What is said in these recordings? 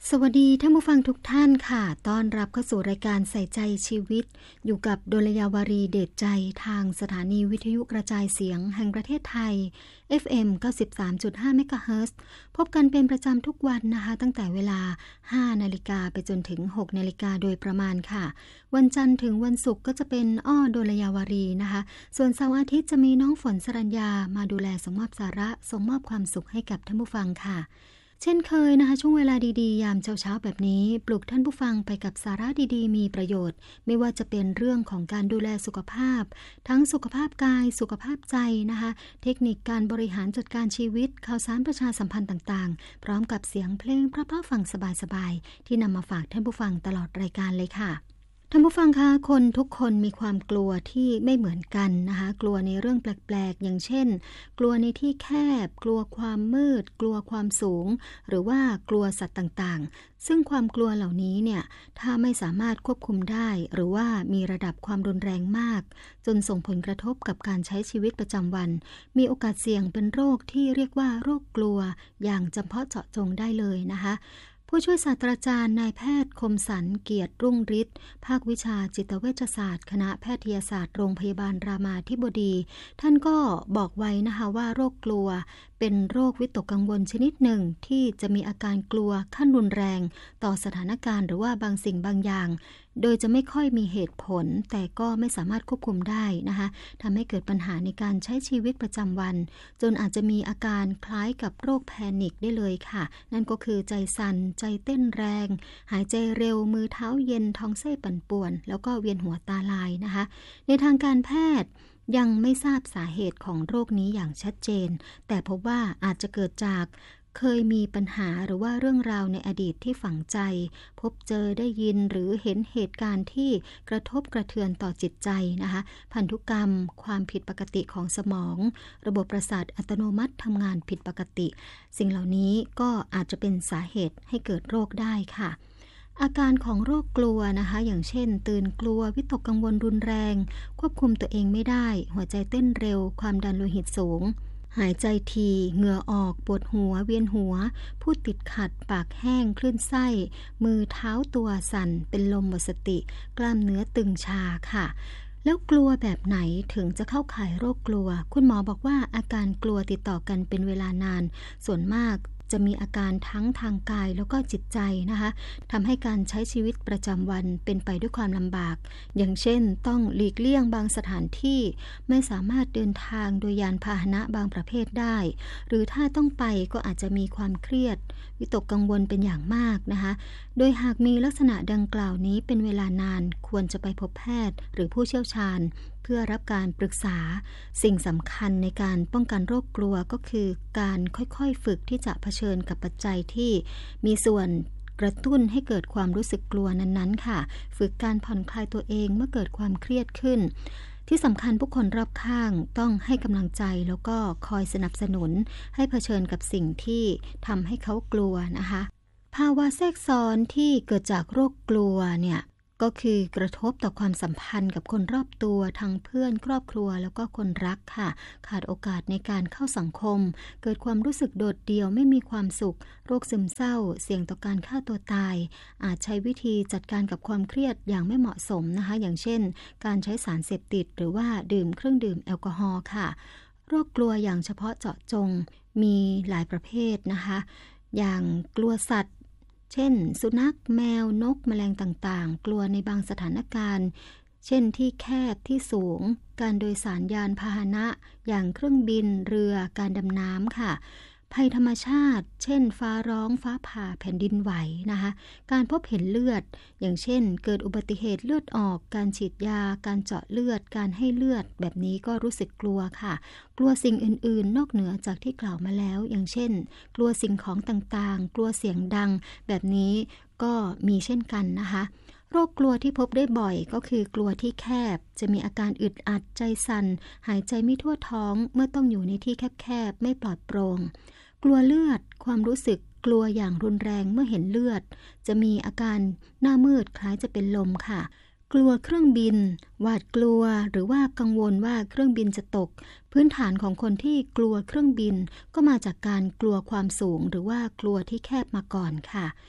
สวัสดีท่านผู้ฟังทุกท่านค่ะต้อนรับเข้าสู่รายการใส่ใจชีวิตอยู่กับดลยาวารีเดชใจทางสถานีวิทยุกระจายเสียงแห่งประเทศไทย FM 93.5 เมกะเฮิรตซ์พบกันเป็นประจำทุกวันนะคะตั้งแต่เวลา 5 นาฬิกาไปจนถึง 6 นาฬิกาโดยประมาณค่ะวันจันทร์ถึงวันศุกร์ก็จะเป็นดลยาวารีนะคะส่วนเสาร์อาทิตย์จะมีน้องฝนสรัญญามาดูแลส่งมอบสาระส่งมอบความสุขให้กับท่านผู้ฟังค่ะเช่นเคยนะคะช่วงเวลาดีๆยามเช้าๆแบบนี้ปลุกท่านผู้ฟังไปกับสาระดีๆมีประโยชน์ไม่ว่าจะเป็นเรื่องของการดูแลสุขภาพทั้งสุขภาพกายสุขภาพใจนะคะเทคนิคการบริหารจัดการชีวิตข่าวสารประชาสัมพันธ์ต่างๆพร้อมกับเสียงเพลงเพราะๆฟังสบายๆที่นำมาฝากท่านผู้ฟังตลอดรายการเลยค่ะท่านผู้ฟังคะคนทุกคนมีความกลัวที่ไม่เหมือนกันนะคะกลัวในเรื่องแปลกๆอย่างเช่นกลัวในที่แคบกลัวความมืดกลัวความสูงหรือว่ากลัวสัตว์ต่างๆซึ่งความกลัวเหล่านี้เนี่ยถ้าไม่สามารถควบคุมได้หรือว่ามีระดับความรุนแรงมากจนส่งผลกระทบกับการใช้ชีวิตประจำวันมีโอกาสเสี่ยงเป็นโรคที่เรียกว่าโรคกลัวอย่างจำเพาะเจาะจงได้เลยนะคะผู้ช่วยศาสตราจารย์นายแพทย์คมสันต์เกียรติรุ่งฤทธิ์ภาควิชาจิตเวชศาสตร์คณะแพทยศาสตร์โรงพยาบาลรามาธิบดีท่านก็บอกไว้นะคะว่าโรคกลัวเป็นโรควิตกกังวลชนิดหนึ่งที่จะมีอาการกลัวขั้นรุนแรงต่อสถานการณ์หรือว่าบางสิ่งบางอย่างโดยจะไม่ค่อยมีเหตุผลแต่ก็ไม่สามารถควบคุมได้นะคะทำให้เกิดปัญหาในการใช้ชีวิตประจำวันจนอาจจะมีอาการคล้ายกับโรคแพนิคได้เลยค่ะนั่นก็คือใจสั่นใจเต้นแรงหายใจเร็วมือเท้าเย็นท้องไส้ปั่นป่วนแล้วก็เวียนหัวตาลายนะคะในทางการแพทย์ยังไม่ทราบสาเหตุของโรคนี้อย่างชัดเจนแต่พบว่าอาจจะเกิดจากเคยมีปัญหาหรือว่าเรื่องราวในอดีตที่ฝังใจพบเจอได้ยินหรือเห็นเหตุการณ์ที่กระทบกระเทือนต่อจิตใจนะคะพันธุกรรมความผิดปกติของสมองระบบประสาทอัตโนมัติทำงานผิดปกติสิ่งเหล่านี้ก็อาจจะเป็นสาเหตุให้เกิดโรคได้ค่ะอาการของโรคกลัวนะคะอย่างเช่นตื่นกลัววิตกกังวลรุนแรงควบคุมตัวเองไม่ได้หัวใจเต้นเร็วความดันโลหิตสูงหายใจทีเหงื่อออกปวดหัวเวียนหัวพูดติดขัดปากแห้งคลื่นไส้มือเท้าตัวสั่นเป็นลมหมดสติกล้ามเนื้อตึงชาค่ะแล้วกลัวแบบไหนถึงจะเข้าข่ายโรคกลัวคุณหมอบอกว่าอาการกลัวติดต่อกันเป็นเวลานานส่วนมากจะมีอาการทั้งทางกายแล้วก็จิตใจนะคะทำให้การใช้ชีวิตประจำวันเป็นไปด้วยความลำบากอย่างเช่นต้องหลีกเลี่ยงบางสถานที่ไม่สามารถเดินทางโดยยานพาหนะบางประเภทได้หรือถ้าต้องไปก็อาจจะมีความเครียดวิตกกังวลเป็นอย่างมากนะคะโดยหากมีลักษณะดังกล่าวนี้เป็นเวลานานควรจะไปพบแพทย์หรือผู้เชี่ยวชาญเพื่อรับการปรึกษาสิ่งสำคัญในการป้องกันโรคกลัวก็คือการค่อยๆฝึกที่จะเผชิญกับปัจจัยที่มีส่วนกระตุ้นให้เกิดความรู้สึกกลัวนั้นๆค่ะฝึกการผ่อนคลายตัวเองเมื่อเกิดความเครียดขึ้นที่สำคัญผู้คนรอบข้างต้องให้กำลังใจแล้วก็คอยสนับสนุนให้เผชิญกับสิ่งที่ทำให้เขากลัวนะคะภาวะแทรกซ้อนที่เกิดจากโรคกลัวเนี่ยก็คือกระทบต่อความสัมพันธ์กับคนรอบตัวทั้งเพื่อนครอบครัวแล้วก็คนรักค่ะขาดโอกาสในการเข้าสังคมเกิดความรู้สึกโดดเดี่ยวไม่มีความสุขโรคซึมเศร้าเสี่ยงต่อการฆ่าตัวตายอาจใช้วิธีจัดการกับความเครียดอย่างไม่เหมาะสมนะคะอย่างเช่นการใช้สารเสพติดหรือว่าดื่มเครื่องดื่มแอลกอฮอล์ค่ะโรคกลัวอย่างเฉพาะเจาะจงมีหลายประเภทนะคะอย่างกลัวสัตว์เช่นสุนัขแมวนกแมลงต่างๆกลัวในบางสถานการณ์เช่นที่แคบที่สูงการโดยสารยานพาหนะอย่างเครื่องบินเรือการดำน้ำค่ะภัยธรรมชาติเช่นฟ้าร้องฟ้าผ่าแผ่นดินไหวนะคะการพบเห็นเลือดอย่างเช่นเกิดอุบัติเหตุเลือดออกการฉีดยาการเจาะเลือดการให้เลือดแบบนี้ก็รู้สึกกลัวค่ะกลัวสิ่งอื่นๆนอกเหนือจากที่กล่าวมาแล้วอย่างเช่นกลัวสิ่งของต่างๆกลัวเสียงดังแบบนี้ก็มีเช่นกันนะคะโรคกลัวที่พบได้บ่อยก็คือกลัวที่แคบจะมีอาการอึดอัดใจสั่นหายใจไม่ทั่วท้องเมื่อต้องอยู่ในที่แคบๆไม่ปลอดโปร่งกลัวเลือดความรู้สึกกลัวอย่างรุนแรงเมื่อเห็นเลือดจะมีอาการหน้ามืดคล้ายจะเป็นลมค่ะกลัวเครื่องบินหวาดกลัวหรือว่ากังวลว่าเครื่องบินจะตกพื้นฐานของคนที่กลัวเครื่องบินก็มาจากการกลัวความสูงหรือว่ากลัวที่แคบมาก่อนค่ะ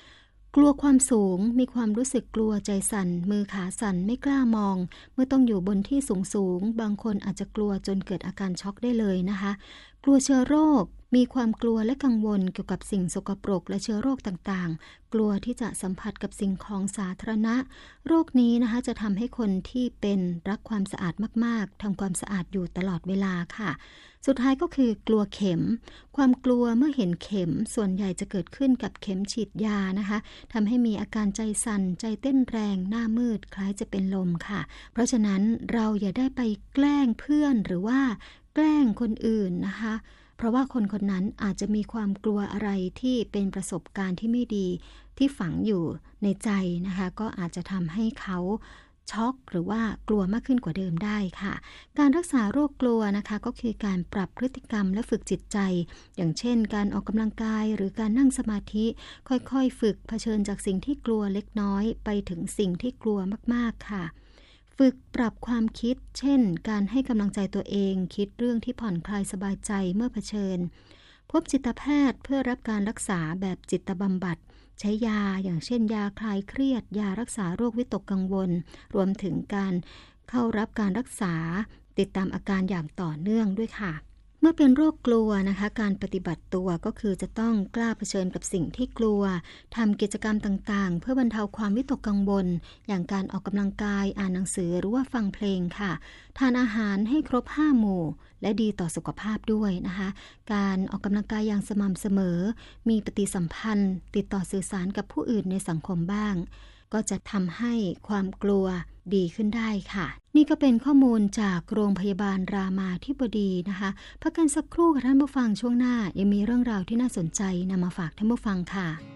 กลัวความสูงมีความรู้สึกกลัวใจสั่นมือขาสั่นไม่กล้ามองเมื่อต้องอยู่บนที่สูงบางคนอาจจะกลัวจนเกิดอาการช็อกได้เลยนะคะกลัวเชื้อโรคมีความกลัวและกังวลเกี่ยวกับสิ่งสกปรกและเชื้อโรคต่างๆกลัวที่จะสัมผัสกับสิ่งของสาธารณะโรคนี้นะคะจะทำให้คนที่เป็นรักความสะอาดมากๆทำความสะอาดอยู่ตลอดเวลาค่ะสุดท้ายก็คือกลัวเข็มความกลัวเมื่อเห็นเข็มส่วนใหญ่จะเกิดขึ้นกับเข็มฉีดยานะคะทำให้มีอาการใจสั่นใจเต้นแรงหน้ามืดคล้ายจะเป็นลมค่ะเพราะฉะนั้นเราอย่าได้ไปแกล้งเพื่อนหรือว่าแกล้งคนอื่นนะคะเพราะว่าคนคนนั้นอาจจะมีความกลัวอะไรที่เป็นประสบการณ์ที่ไม่ดีที่ฝังอยู่ในใจนะคะก็อาจจะทำให้เขาช็อกหรือว่ากลัวมากขึ้นกว่าเดิมได้ค่ะการรักษาโรคกลัวนะคะก็คือการปรับพฤติกรรมและฝึกจิตใจอย่างเช่นการออกกำลังกายหรือการนั่งสมาธิค่อยๆฝึกเผชิญจากสิ่งที่กลัวเล็กน้อยไปถึงสิ่งที่กลัวมากๆค่ะฝึกปรับความคิดเช่นการให้กำลังใจตัวเองคิดเรื่องที่ผ่อนคลายสบายใจเมื่อเผชิญพบจิตแพทย์เพื่อรับการรักษาแบบจิตบำบัดใช้ยาอย่างเช่นยาคลายเครียดยารักษาโรควิตกกังวลรวมถึงการเข้ารับการรักษาติดตามอาการอย่างต่อเนื่องด้วยค่ะเมื่อเป็นโรคกลัวนะคะการปฏิบัติตัวก็คือจะต้องกล้าเผชิญกับสิ่งที่กลัวทำกิจกรรมต่างๆเพื่อบรรเทาความวิตกกังวลอย่างการออกกำลังกายอ่านหนังสือหรือว่าฟังเพลงค่ะทานอาหารให้ครบ5หมู่และดีต่อสุขภาพด้วยนะคะการออกกำลังกายอย่างสม่ำเสมอมีปฏิสัมพันธ์ติดต่อสื่อสารกับผู้อื่นในสังคมบ้างก็จะทำให้ความกลัวดีขึ้นได้ค่ะนี่ก็เป็นข้อมูลจากโรงพยาบาลรามาธิบดีนะคะพักกันสักครู่ค่ะท่านผู้ฟังช่วงหน้ายังมีเรื่องราวที่น่าสนใจนำมาฝากท่านผู้ฟังค่ะ